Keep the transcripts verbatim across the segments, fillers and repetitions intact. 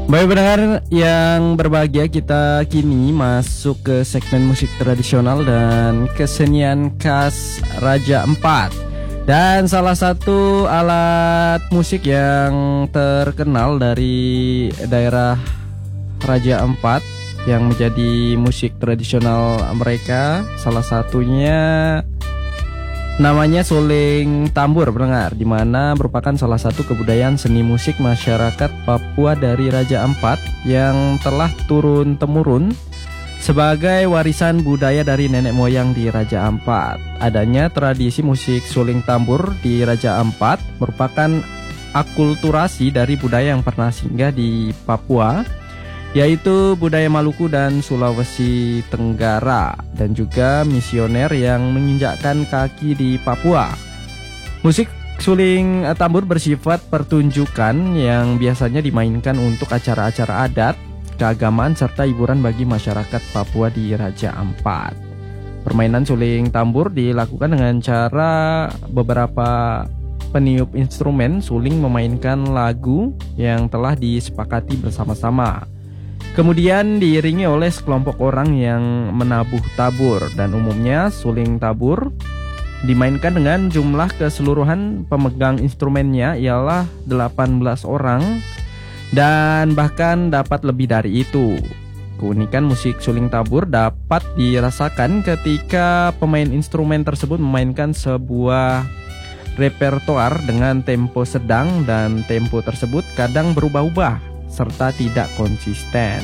Baik pendengar yang berbahagia, kita kini masuk ke segmen musik tradisional dan kesenian khas Raja Ampat. Dan salah satu alat musik yang terkenal dari daerah Raja Ampat yang menjadi musik tradisional mereka, salah satunya namanya suling tambur pendengar, di mana merupakan salah satu kebudayaan seni musik masyarakat Papua dari Raja Ampat yang telah turun temurun sebagai warisan budaya dari nenek moyang di Raja Ampat. Adanya tradisi musik suling tambur di Raja Ampat merupakan akulturasi dari budaya yang pernah singgah di Papua, yaitu budaya Maluku dan Sulawesi Tenggara, dan juga misioner yang menginjakkan kaki di Papua. Musik suling tambur bersifat pertunjukan yang biasanya dimainkan untuk acara-acara adat, keagamaan, serta hiburan bagi masyarakat Papua di Raja Ampat. Permainan suling tambur dilakukan dengan cara beberapa peniup instrumen suling memainkan lagu yang telah disepakati bersama-sama. Kemudian diiringi oleh sekelompok orang yang menabuh tabur, dan umumnya suling tabur dimainkan dengan jumlah keseluruhan pemegang instrumennya ialah delapan belas orang dan bahkan dapat lebih dari itu. Keunikan musik suling tabur dapat dirasakan ketika pemain instrumen tersebut memainkan sebuah repertoar dengan tempo sedang, dan tempo tersebut kadang berubah-ubah serta tidak konsisten.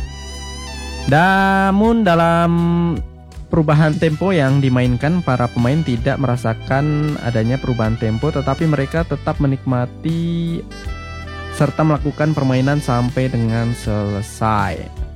Namun dalam perubahan tempo yang dimainkan, para pemain tidak merasakan adanya perubahan tempo, tetapi mereka tetap menikmati serta melakukan permainan sampai dengan selesai.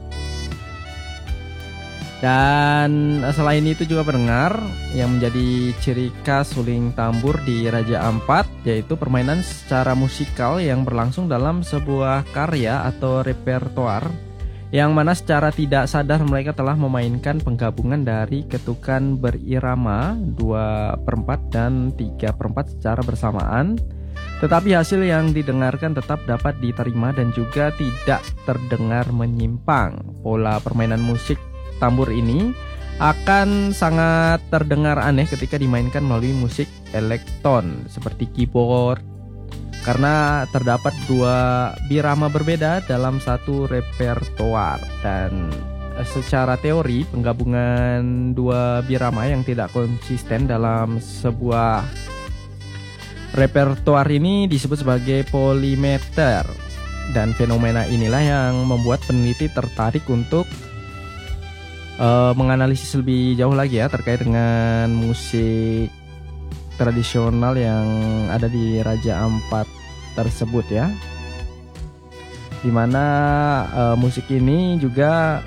Dan selain itu juga pendengar, yang menjadi ciri khas suling tambur di Raja Ampat yaitu permainan secara musikal yang berlangsung dalam sebuah karya atau repertoar, yang mana secara tidak sadar mereka telah memainkan penggabungan dari ketukan berirama dua per empat dan tiga per empat secara bersamaan. Tetapi hasil yang didengarkan tetap dapat diterima dan juga tidak terdengar menyimpang. Pola permainan musik tambur ini akan sangat terdengar aneh ketika dimainkan melalui musik elektron seperti keyboard, karena terdapat dua birama berbeda dalam satu repertoar. Dan secara teori, penggabungan dua birama yang tidak konsisten dalam sebuah repertoar ini disebut sebagai polimeter, dan fenomena inilah yang membuat peneliti tertarik untuk Uh, menganalisis lebih jauh lagi ya terkait dengan musik tradisional yang ada di Raja Ampat tersebut ya, dimana uh, musik ini juga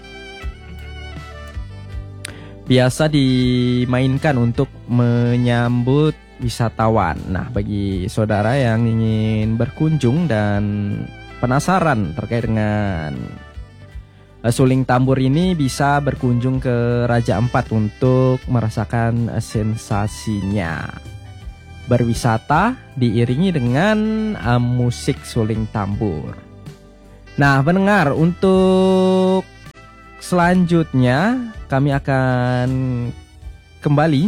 biasa dimainkan untuk menyambut wisatawan. Nah, bagi saudara yang ingin berkunjung dan penasaran terkait dengan suling tambur ini, bisa berkunjung ke Raja Ampat untuk merasakan sensasinya berwisata diiringi dengan uh, musik suling tambur. Nah pendengar, untuk selanjutnya kami akan kembali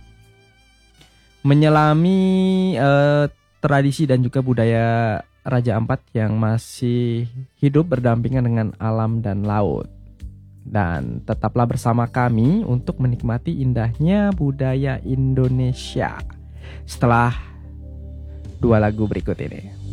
menyelami uh, tradisi dan juga budaya Raja Ampat yang masih hidup berdampingan dengan alam dan laut. Dan tetaplah bersama kami untuk menikmati indahnya budaya Indonesia setelah dua lagu berikut ini.